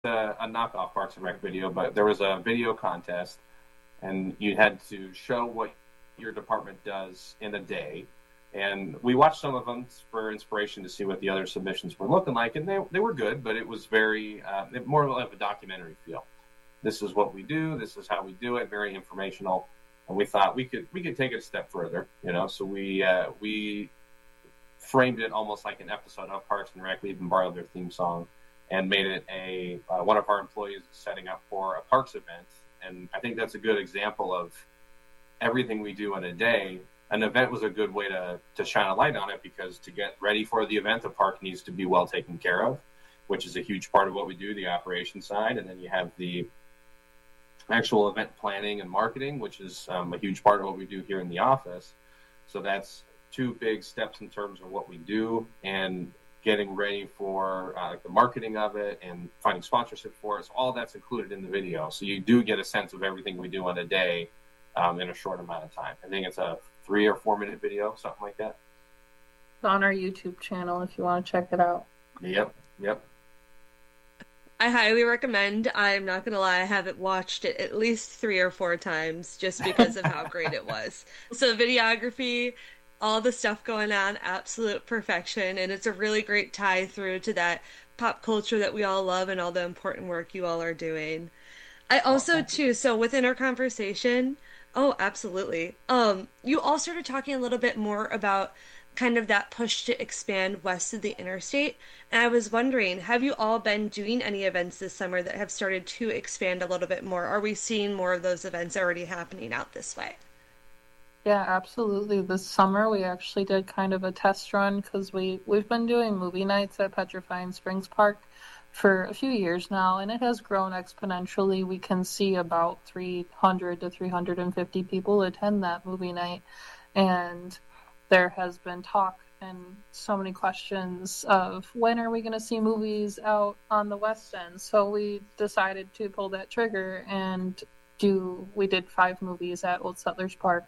a knockoff Parks and Rec video, but there was a video contest, and you had to show what your department does in a day. And we watched some of them for inspiration to see what the other submissions were looking like, and they were good, but it was very more of a documentary feel. This is what we do. This is how we do it. Very informational, and we thought we could take it a step further. So we framed it almost like an episode of Parks and Rec. We even borrowed their theme song and made it one of our employees setting up for a parks event. And I think that's a good example of everything we do in a day. An event was a good way to shine a light on it, because to get ready for the event, the park needs to be well taken care of, which is a huge part of what we do, the operations side. And then you have the actual event planning and marketing, which is a huge part of what we do here in the office. So that's two big steps in terms of what we do, and getting ready for the marketing of it and finding sponsorship for it. So all that's included in the video. So you do get a sense of everything we do in a day in a short amount of time. I think it's a 3 or 4 minute video, something like that. It's on our YouTube channel if you want to check it out. Yep. I highly recommend. I'm not going to lie, I haven't watched it at least 3 or 4 times just because of how great it was. So videography, all the stuff going on, absolute perfection. And it's a really great tie through to that pop culture that we all love and all the important work you all are doing. I also, too, so within our conversation, oh, absolutely. You all started talking a little bit more about kind of that push to expand west of the interstate. And I was wondering, have you all been doing any events this summer that have started to expand a little bit more? Are we seeing more of those events already happening out this way? Yeah, absolutely. This summer we actually did kind of a test run, because we've been doing movie nights at Petrifying Springs Park for a few years now, and it has grown exponentially. We can see about 300 to 350 people attend that movie night, and there has been talk and so many questions of when are we going to see movies out on the West End. So we decided to pull that trigger and we did 5 movies at Old Settlers Park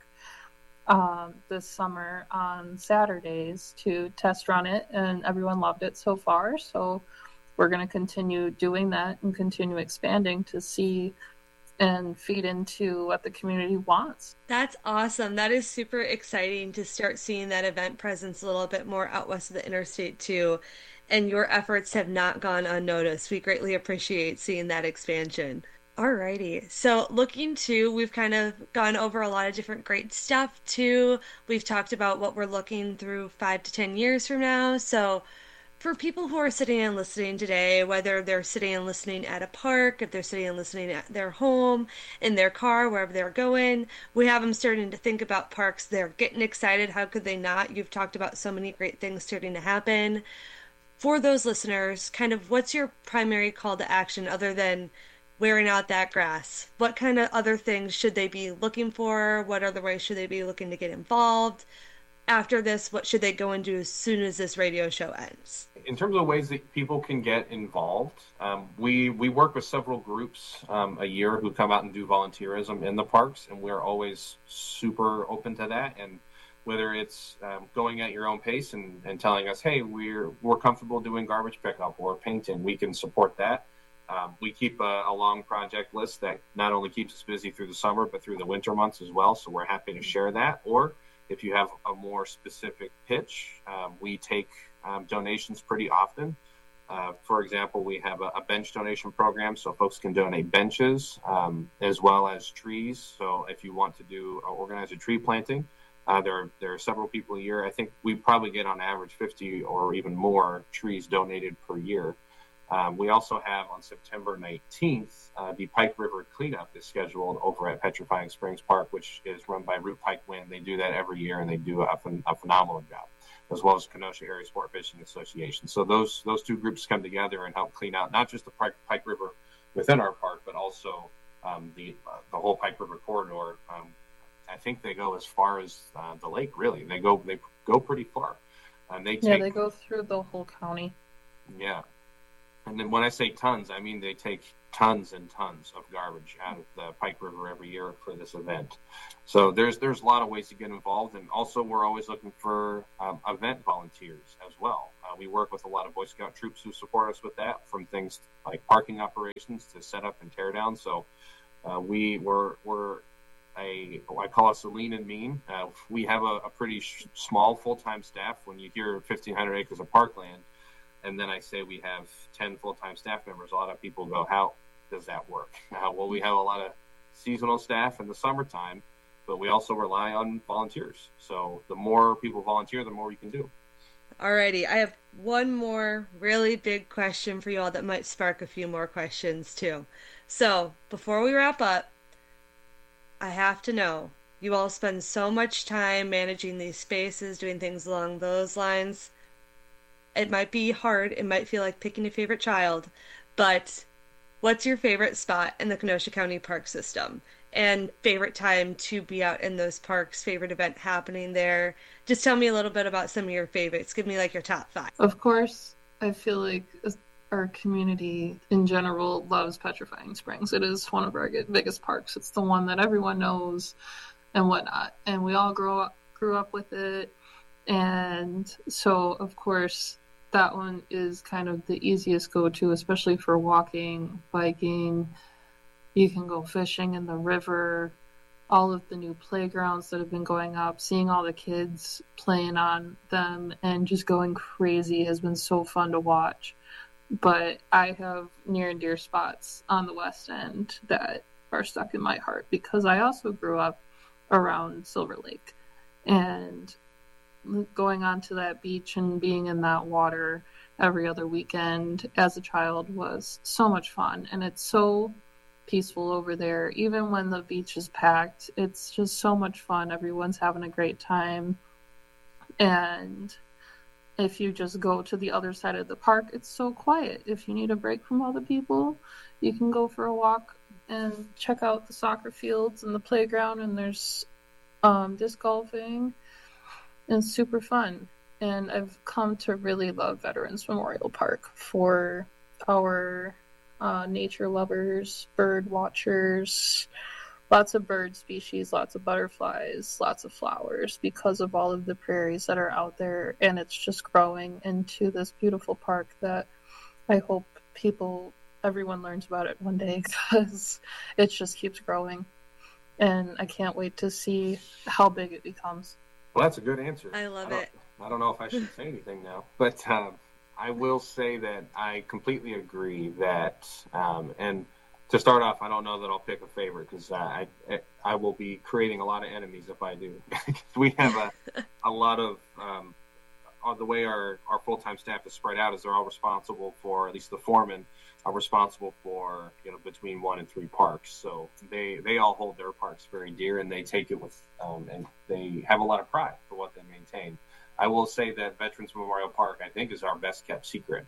this summer on Saturdays to test run it, and everyone loved it so far. So we're going to continue doing that and continue expanding to see and feed into what the community wants. That's awesome. That is super exciting to start seeing that event presence a little bit more out west of the interstate too. And your efforts have not gone unnoticed. We greatly appreciate seeing that expansion. Alrighty. So looking to, we've kind of gone over a lot of different great stuff too. We've talked about what we're looking through 5 to 10 years from now. So for people who are sitting and listening today, whether they're sitting and listening at a park, if they're sitting and listening at their home, in their car, wherever they're going, we have them starting to think about parks. They're getting excited. How could they not? You've talked about so many great things starting to happen. For those listeners, kind of what's your primary call to action other than wearing out that grass? What kind of other things should they be looking for? What other ways should they be looking to get involved? After this, what should they go and do as soon as this radio show ends? In terms of ways that people can get involved, we work with several groups a year who come out and do volunteerism in the parks, and we're always super open to that. And whether it's going at your own pace and telling us, hey, we're comfortable doing garbage pickup or painting, we can support that. We keep a long project list that not only keeps us busy through the summer, but through the winter months as well. So we're happy to share that. Or if you have a more specific pitch, we take donations pretty often. For example, we have a bench donation program, so folks can donate benches as well as trees. So if you want to organize a tree planting, there are several people a year. I think we probably get on average 50 or even more trees donated per year. We also have on September 19th, the Pike River cleanup is scheduled over at Petrifying Springs Park, which is run by Root Pike Wind. They do that every year, and they do a phenomenal job, as well as Kenosha Area Sport Fishing Association. So those two groups come together and help clean out not just the Pike River within our park, but also the whole Pike River corridor. I think they go as far as the lake. Really, they go pretty far, and they go through the whole county. Yeah. And then when I say tons, I mean they take tons and tons of garbage out of the Pike River every year for this event. So there's a lot of ways to get involved. And also we're always looking for event volunteers as well. We work with a lot of Boy Scout troops who support us with that, from things like parking operations to setup and tear down. So I call us a lean and mean. We have a pretty small full-time staff. When you hear 1,500 acres of parkland, and then I say we have 10 full-time staff members, a lot of people go, how does that work? Well, we have a lot of seasonal staff in the summertime, but we also rely on volunteers. So the more people volunteer, the more we can do. Alrighty, I have one more really big question for you all that might spark a few more questions too. So before we wrap up, I have to know, you all spend so much time managing these spaces, doing things along those lines. It might be hard, it might feel like picking a favorite child, but what's your favorite spot in the Kenosha County Park System? And favorite time to be out in those parks, favorite event happening there? Just tell me a little bit about some of your favorites. Give me like your top 5. Of course, I feel like our community in general loves Petrifying Springs. It is one of our biggest parks. It's the one that everyone knows and whatnot. And we all grew up with it. And so, of course, that one is kind of the easiest go-to, especially for walking, biking. You can go fishing in the river. All of the new playgrounds that have been going up, seeing all the kids playing on them and just going crazy has been so fun to watch. But I have near and dear spots on the West End that are stuck in my heart because I also grew up around Silver Lake. And going onto that beach and being in that water every other weekend as a child was so much fun. And it's so peaceful over there. Even when the beach is packed, it's just so much fun. Everyone's having a great time. And if you just go to the other side of the park, it's so quiet. If you need a break from all the people, you can go for a walk and check out the soccer fields and the playground, and there's disc golfing. And it's super fun. And I've come to really love Veterans Memorial Park for our nature lovers, bird watchers, lots of bird species, lots of butterflies, lots of flowers because of all of the prairies that are out there. And it's just growing into this beautiful park that I hope everyone learns about it one day because it just keeps growing. And I can't wait to see how big it becomes. Well, that's a good answer. I love it. I don't know if I should say anything now, but I will say that I completely agree that, and to start off, I don't know that I'll pick a favorite because I will be creating a lot of enemies if I do. We have a lot of, the way our full-time staff is spread out is they're all responsible for, at least the foremen, are responsible for, between 1 and 3 parks. So they all hold their parks very dear, and they take it with, and they have a lot of pride for what they maintain. I will say that Veterans Memorial Park, I think, is our best kept secret.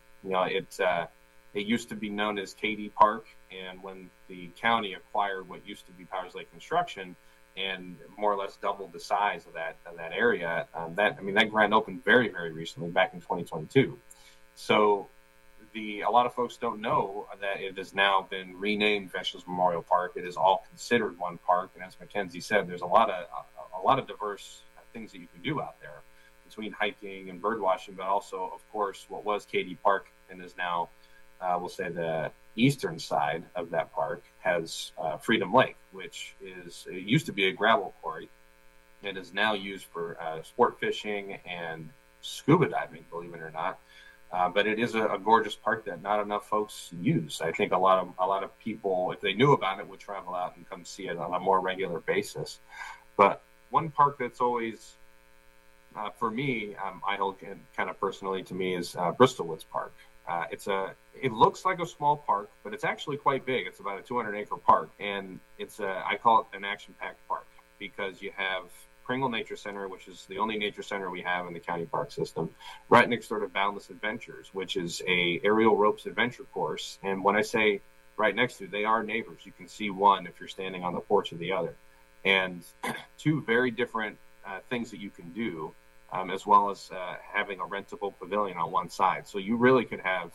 It used to be known as Katy Park, and when the county acquired what used to be Powers Lake Construction and more or less doubled the size of that area, that grand opened very, very recently, back in 2022. So a lot of folks don't know that it has now been renamed Veterans Memorial Park. It is all considered one park, and as Mackenzie said, there's a lot of diverse things that you can do out there between hiking and bird watching, but also, of course, what was Katy Park and is now, we'll say, the eastern side of that park has Freedom Lake, which it used to be a gravel quarry. It is now used for sport fishing and scuba diving, believe it or not. But it is a gorgeous park that not enough folks use. I think a lot of people, if they knew about it, would travel out and come see it on a more regular basis. But one park that's always, for me, I hold kind of personally to me, is Bristol Woods Park. It looks like a small park, but it's actually quite big. It's about a 200-acre park, and I call it an action-packed park because you have Pringle Nature Center, which is the only nature center we have in the county park system, right next door to Boundless Adventures, which is a aerial ropes adventure course. And when I say right next to, they are neighbors. You can see one if you're standing on the porch of the other. And two very different things that you can do, as well as having a rentable pavilion on one side. So you really could have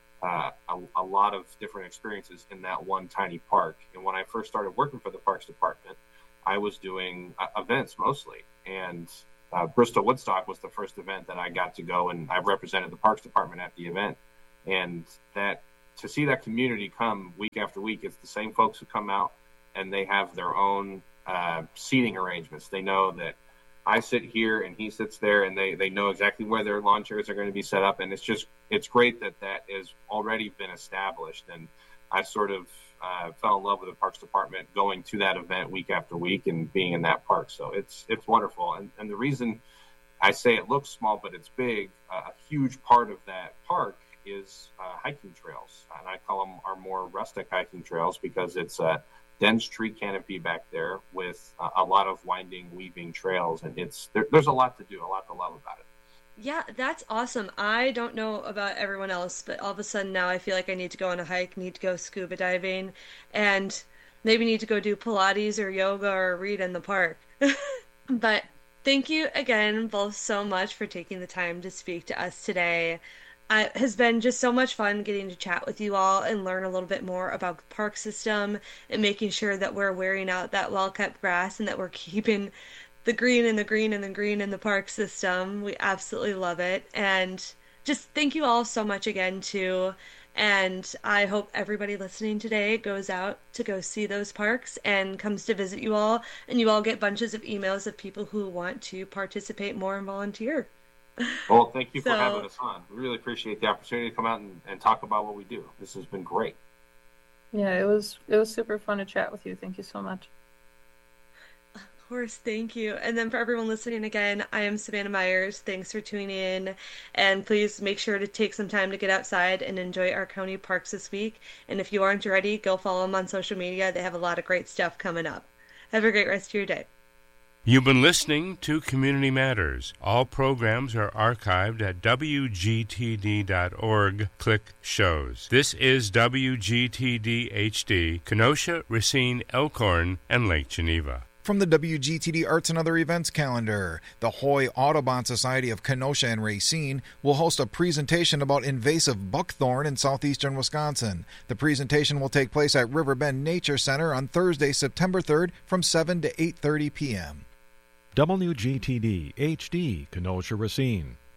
a lot of different experiences in that one tiny park. And when I first started working for the Parks Department, I was doing events mostly. And Bristol Woodstock was the first event that I got to go, and I represented the Parks Department at the event. And that to see that community come week after week, it's the same folks who come out, and they have their own seating arrangements. They know that I sit here and he sits there, and they know exactly where their lawn chairs are going to be set up. And it's great that has already been established. And I sort of fell in love with the Parks Department going to that event week after week and being in that park. So it's wonderful. And the reason I say it looks small, but it's big, a huge part of that park is hiking trails. And I call them our more rustic hiking trails because it's a dense tree canopy back there with a lot of winding, weaving trails. And there's a lot to do, a lot to love about it. Yeah, that's awesome. I don't know about everyone else, but all of a sudden now I feel like I need to go on a hike, need to go scuba diving, and maybe need to go do Pilates or yoga or read in the park. But thank you again both so much for taking the time to speak to us today. It has been just so much fun getting to chat with you all and learn a little bit more about the park system and making sure that we're wearing out that well-kept grass and that we're keeping the green and the green and the green in the park system. We absolutely love it. And just thank you all so much again, too. And I hope everybody listening today goes out to go see those parks and comes to visit you all. And you all get bunches of emails of people who want to participate more and volunteer. Well, thank you for having us on. We really appreciate the opportunity to come out and talk about what we do. This has been great. Yeah, it was super fun to chat with you. Thank you so much. Of course, thank you. And then for everyone listening again, I am Savannah Myers. Thanks for tuning in. And please make sure to take some time to get outside and enjoy our county parks this week. And if you aren't already, go follow them on social media. They have a lot of great stuff coming up. Have a great rest of your day. You've been listening to Community Matters. All programs are archived at wgtd.org. Click Shows. This is WGTD HD, Kenosha, Racine, Elkhorn, and Lake Geneva. From the WGTD Arts and Other Events calendar, the Hoy Audubon Society of Kenosha and Racine will host a presentation about invasive buckthorn in southeastern Wisconsin. The presentation will take place at Riverbend Nature Center on Thursday, September 3rd from 7 to 8:30 p.m. WGTD HD, Kenosha, Racine.